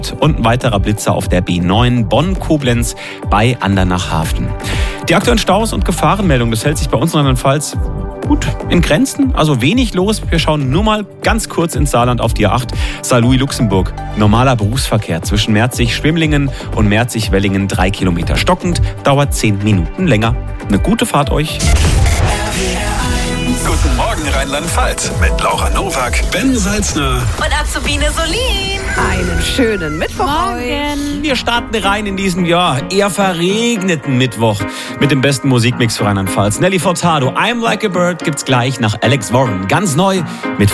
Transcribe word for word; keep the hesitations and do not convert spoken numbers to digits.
Und ein weiterer Blitzer auf der B neun Bonn-Koblenz bei Andernach-Haften. Die aktuellen Staus und Gefahrenmeldungen, das hält sich bei uns in Rheinland-Pfalz gut in Grenzen, also wenig los. Wir schauen nur mal ganz kurz ins Saarland auf die A acht, Saarlouis-Luxemburg. Normaler Berufsverkehr zwischen Merzig-Schwimlingen und Merzig-Wellingen, drei Kilometer stockend, dauert zehn Minuten länger. Eine gute Fahrt euch. Guten Morgen Rheinland-Pfalz mit Laura Nowak, Ben Salzner und Azubine Solin. Einen schönen Mittwoch euch. Wir starten rein in diesen, ja, eher verregneten Mittwoch mit dem besten Musikmix für Rheinland-Pfalz. Nelly Furtado, I'm Like a Bird gibt's gleich nach Alex Warren. Ganz neu mit